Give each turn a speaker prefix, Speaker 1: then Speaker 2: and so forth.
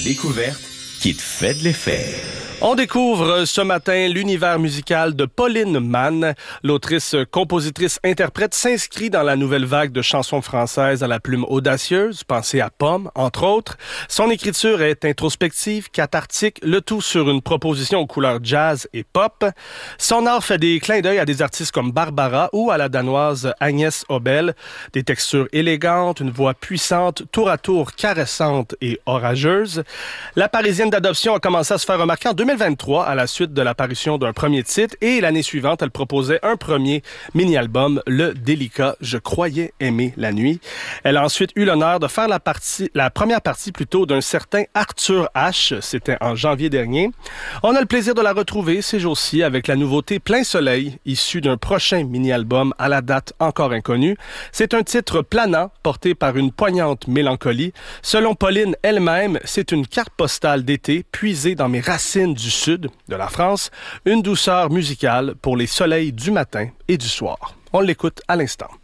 Speaker 1: découverte qui te fait de l'effet.
Speaker 2: On découvre ce matin l'univers musical de Pauline Mann. L'autrice, compositrice, interprète s'inscrit dans la nouvelle vague de chansons françaises à la plume audacieuse, pensée à Pomme, entre autres. Son écriture est introspective, cathartique, le tout sur une proposition aux couleurs jazz et pop. Son art fait des clins d'œil à des artistes comme Barbara ou à la danoise Agnès Obel. Des textures élégantes, une voix puissante, tour à tour caressante et orageuse. La Parisienne d'adoption a commencé à se faire remarquer en 2023 à la suite de l'apparition d'un premier titre et l'année suivante, elle proposait un premier mini-album, le délicat Je croyais aimer la nuit. Elle a ensuite eu l'honneur de faire la première partie plutôt d'un certain Arthur H. C'était en janvier dernier. On a le plaisir de la retrouver ces jours-ci avec la nouveauté Plein Soleil, issue d'un prochain mini-album à la date encore inconnue. C'est un titre planant porté par une poignante mélancolie. Selon Pauline elle-même, c'est une carte postale d'été puisée dans mes racines du sud de la France, une douceur musicale pour les soleils du matin et du soir. On l'écoute à l'instant.